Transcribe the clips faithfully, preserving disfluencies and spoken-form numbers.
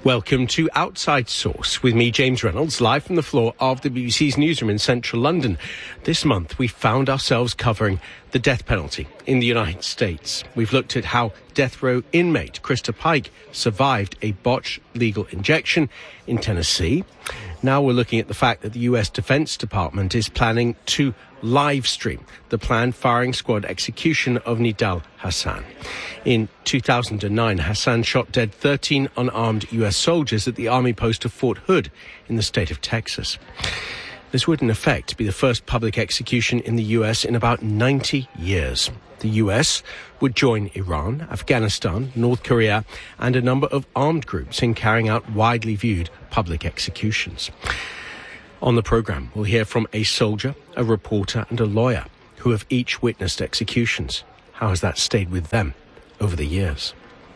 Welcome to Outside Source with me, James Reynolds, live from the floor of the B B C's newsroom in central London. This month, we found ourselves covering the death penalty in the United States. We've looked at how death row inmate Krista Pike survived a botched legal injection in Tennessee. Now we're looking at the fact that the U S Defense Department is planning to live stream the planned firing squad execution of Nidal Hasan. In two thousand nine, Hassan shot dead thirteen unarmed U S soldiers at the army post of Fort Hood in the state of Texas. This would in effect be the first public execution in the U S in about ninety years. The U S would join Iran, Afghanistan, North Korea and a number of armed groups in carrying out widely viewed public executions. On the programme, we'll hear from a soldier, a reporter and a lawyer who have each witnessed executions. How has that stayed with them over the years?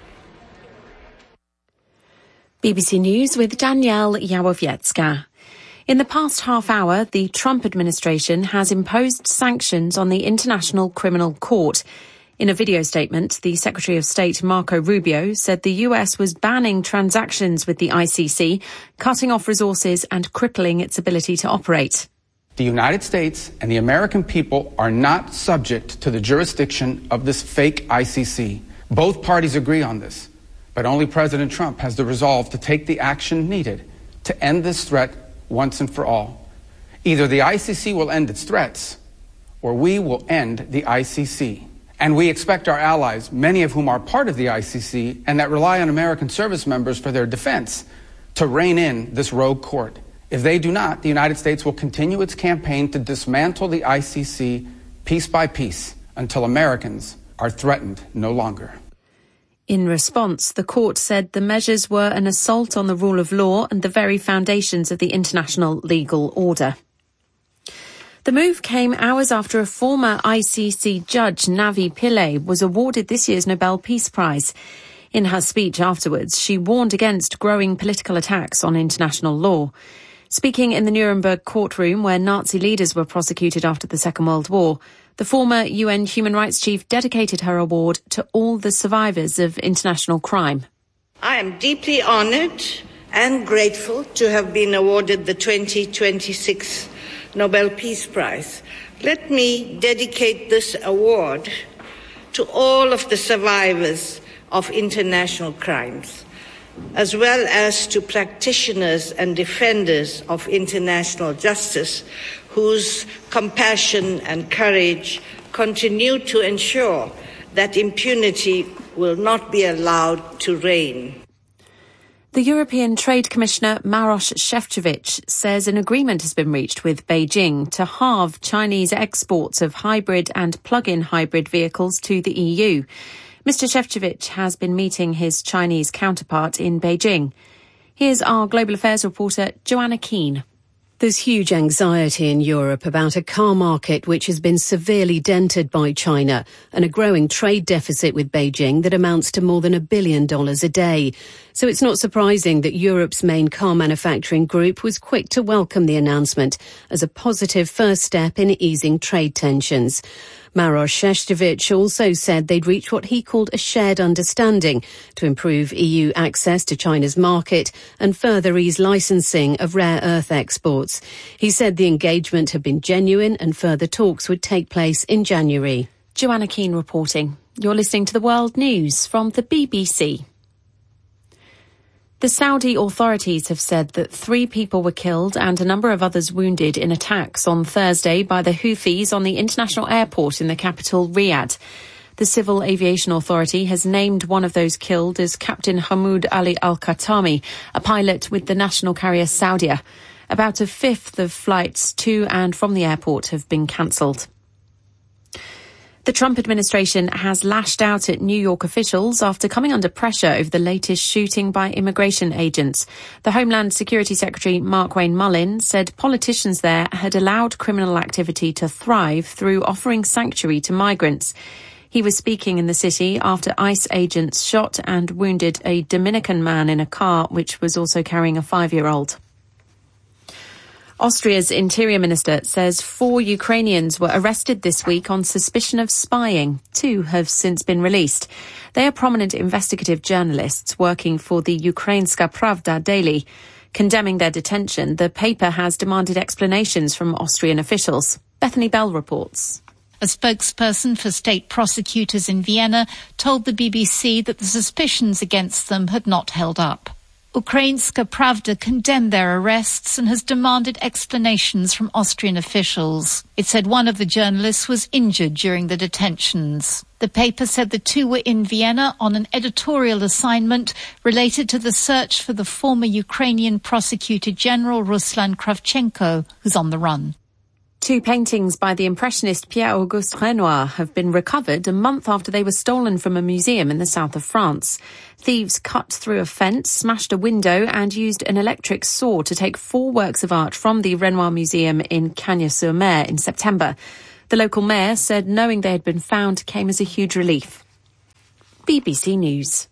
B B C News with Danielle Yawowiecka. In the past half hour, the Trump administration has imposed sanctions on the International Criminal Court. In a video statement, the Secretary of State Marco Rubio said the U S was banning transactions with the I C C, cutting off resources and crippling its ability to operate. The United States and the American people are not subject to the jurisdiction of this fake I C C. Both parties agree on this, but only President Trump has the resolve to take the action needed to end this threat once and for all. Either the I C C will end its threats, or we will end the I C C. And we expect our allies, many of whom are part of the I C C and that rely on American service members for their defense, to rein in this rogue court. If they do not, the United States will continue its campaign to dismantle the I C C piece by piece until Americans are threatened no longer. In response, the court said the measures were an assault on the rule of law and the very foundations of the international legal order. The move came hours after a former I C C judge, Navi Pillay, was awarded this year's Nobel Peace Prize. In her speech afterwards, she warned against growing political attacks on international law. Speaking in the Nuremberg courtroom where Nazi leaders were prosecuted after the Second World War, the former U N human rights chief dedicated her award to all the survivors of international crime. I am deeply honoured and grateful to have been awarded the twenty twenty-six Nobel Peace Prize. Let me dedicate this award to all of the survivors of international crimes, as well as to practitioners and defenders of international justice whose compassion and courage continue to ensure that impunity will not be allowed to reign. The European Trade Commissioner Maroš Šefčovič says an agreement has been reached with Beijing to halve Chinese exports of hybrid and plug-in hybrid vehicles to the E U. Mister Šefčovič has been meeting his Chinese counterpart in Beijing. Here's our Global Affairs reporter, Joanna Keane. There's huge anxiety in Europe about a car market which has been severely dented by China and a growing trade deficit with Beijing that amounts to more than a billion dollars a day. So it's not surprising that Europe's main car manufacturing group was quick to welcome the announcement as a positive first step in easing trade tensions. Maroš Šefčovič also said they'd reached what he called a shared understanding to improve E U access to China's market and further ease licensing of rare earth exports. He said the engagement had been genuine and further talks would take place in January. Joanna Keane reporting. You're listening to the World News from the B B C. The Saudi authorities have said that three people were killed and a number of others wounded in attacks on Thursday by the Houthis on the international airport in the capital, Riyadh. The Civil Aviation Authority has named one of those killed as Captain Hamoud Ali Al-Khatami, a pilot with the national carrier Saudia. About a fifth of flights to and from the airport have been cancelled. The Trump administration has lashed out at New York officials after coming under pressure over the latest shooting by immigration agents. The Homeland Security Secretary Mark Wayne Mullin said politicians there had allowed criminal activity to thrive through offering sanctuary to migrants. He was speaking in the city after ICE agents shot and wounded a Dominican man in a car which was also carrying a five-year-old. Austria's interior minister says four Ukrainians were arrested this week on suspicion of spying. Two have since been released. They are prominent investigative journalists working for the Ukrainska Pravda daily. Condemning their detention, the paper has demanded explanations from Austrian officials. Bethany Bell reports. A spokesperson for state prosecutors in Vienna told the B B C that the suspicions against them had not held up. Ukrainska Pravda condemned their arrests and has demanded explanations from Austrian officials. It said one of the journalists was injured during the detentions. The paper said the two were in Vienna on an editorial assignment related to the search for the former Ukrainian prosecutor general Ruslan Kravchenko, who's on the run. Two paintings by the Impressionist Pierre-Auguste Renoir have been recovered a month after they were stolen from a museum in the south of France. Thieves cut through a fence, smashed a window and used an electric saw to take four works of art from the Renoir Museum in Cagnes-sur-Mer in September. The local mayor said knowing they had been found came as a huge relief. B B C News.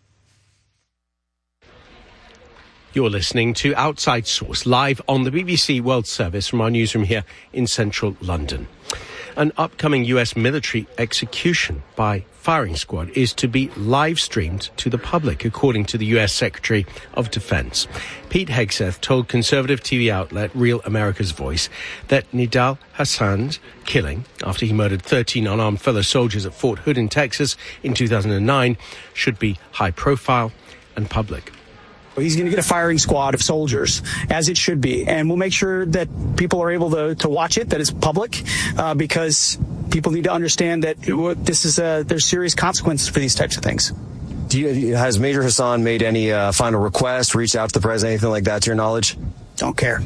You're listening to Outside Source, live on the B B C World Service from our newsroom here in central London. An upcoming U S military execution by firing squad is to be live-streamed to the public, according to the U S Secretary of Defense. Pete Hegseth told conservative T V outlet Real America's Voice that Nidal Hasan's killing, after he murdered thirteen unarmed fellow soldiers at Fort Hood in Texas in two thousand nine, should be high-profile and public. He's going to get a firing squad of soldiers, as it should be. And we'll make sure that people are able to, to watch it, that it's public, uh, because people need to understand that it, this is a, there's serious consequences for these types of things. Do you, has Major Hassan made any uh, final request, reached out to the president, anything like that, to your knowledge? Don't care.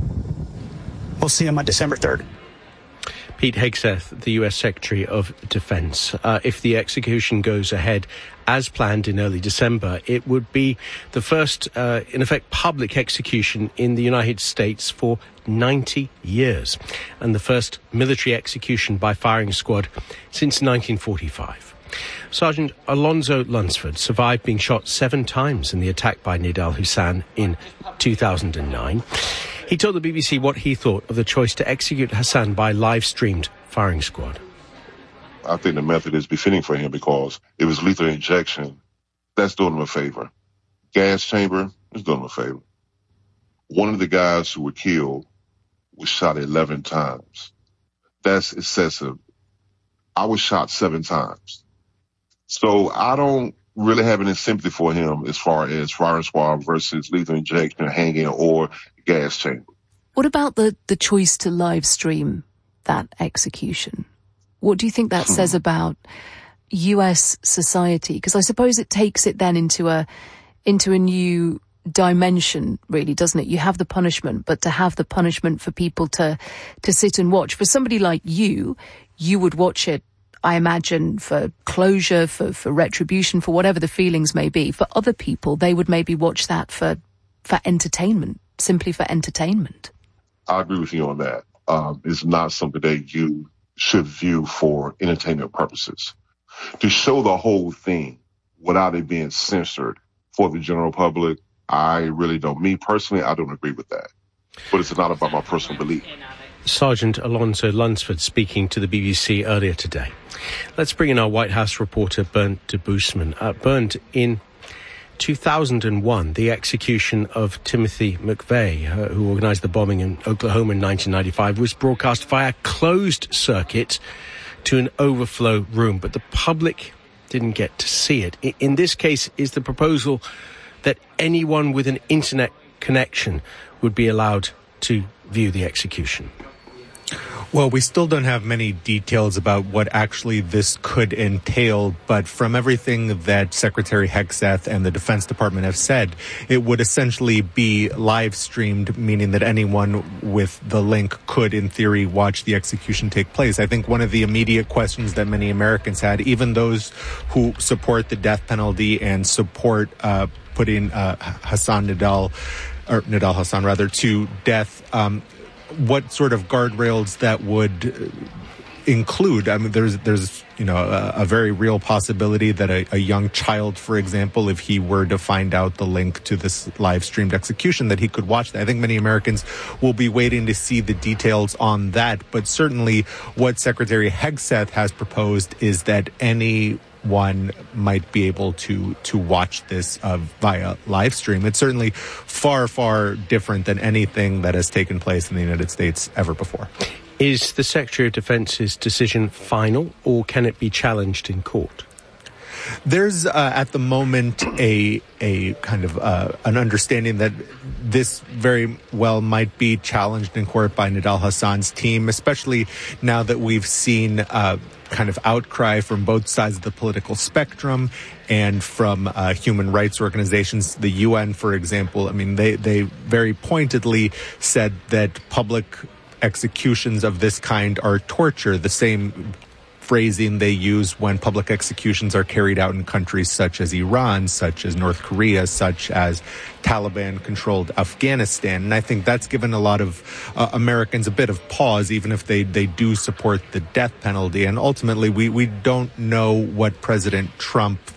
We'll see him on December third. Pete Hegseth, the U S Secretary of Defense. Uh, if the execution goes ahead as planned in early December, it would be the first, uh, in effect, public execution in the United States for ninety years, and the first military execution by firing squad since nineteen forty-five. Sergeant Alonzo Lunsford survived being shot seven times in the attack by Nidal Hasan in two thousand nine. He told the B B C what he thought of the choice to execute Hasan by live-streamed firing squad. I think the method is befitting for him because it was lethal injection. That's doing him a favor. Gas chamber is doing him a favor. One of the guys who were killed was shot eleven times. That's excessive. I was shot seven times. So I don't really have any sympathy for him as far as firing squad versus lethal injection, hanging, or gas chamber. What about the, the choice to live stream that execution? What do you think that hmm. says about U S society? Because I suppose it takes it then into a into a new dimension, really, doesn't it? You have the punishment, but to have the punishment for people to to sit and watch. For somebody like you, you would watch it, I imagine, for closure, for, for retribution, for whatever the feelings may be. For other people, they would maybe watch that for for entertainment, simply for entertainment. I agree with you on that. Um, it's not something that you should view for entertainment purposes. To show the whole thing without it being censored for the general public, I really don't. Me personally, I don't agree with that. But it's not about my personal belief. Sergeant Alonzo Lunsford speaking to the B B C earlier today. Let's bring in our White House reporter, Bernd de Boosman. Uh, Bernd, in two thousand one, the execution of Timothy McVeigh, uh, who organised the bombing in Oklahoma in nineteen ninety-five, was broadcast via closed circuit to an overflow room, but the public didn't get to see it. I- in this case, is the proposal that anyone with an internet connection would be allowed to view the execution? Well, we still don't have many details about what actually this could entail, but from everything that Secretary Hegseth and the Defense Department have said, it would essentially be live streamed, meaning that anyone with the link could, in theory, watch the execution take place. I think one of the immediate questions that many Americans had, even those who support the death penalty and support uh, putting uh, Hassan Nidal, or Nidal Hasan rather, to death, um, what sort of guardrails that would include, I mean, there's, there's, you know, a, a very real possibility that a, a young child, for example, if he were to find out the link to this live streamed execution, that he could watch that. I think many Americans will be waiting to see the details on that. But certainly what Secretary Hegseth has proposed is that any one might be able to to watch this uh, via live stream. It's certainly far, far different than anything that has taken place in the United States ever before. Is the Secretary of Defence's decision final, or can it be challenged in court? There's uh, at the moment a a kind of uh, an understanding that this very well might be challenged in court by Nidal Hasan's team, especially now that we've seen uh, kind of outcry from both sides of the political spectrum and from uh, human rights organizations. The U N, for example, I mean, they, they very pointedly said that public executions of this kind are torture, the same phrasing they use when public executions are carried out in countries such as Iran, such as North Korea, such as Taliban-controlled Afghanistan. And I think that's given a lot of uh, Americans a bit of pause, even if they, they do support the death penalty. And ultimately, we, we don't know what President Trump